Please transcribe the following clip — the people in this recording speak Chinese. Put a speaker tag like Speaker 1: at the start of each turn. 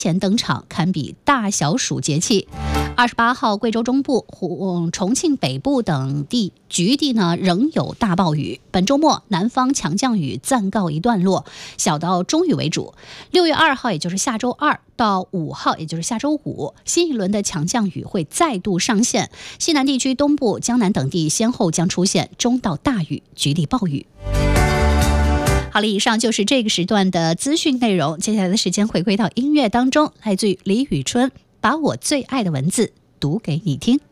Speaker 1: 前登场，堪比大小暑节气。28号，贵州中部、重庆北部等地局地呢仍有大暴雨。本周末南方强降雨暂告一段落，小到中雨为主。6月2号，也就是下周2到5号，也就是下周5，新一轮的强降雨会再度上线。西南地区、东部、江南等地先后将出现中到大雨、局地暴雨。好了，以上就是这个时段的资讯内容。接下来的时间回归到音乐当中，来自于李宇春，把我最爱的文字读给你听。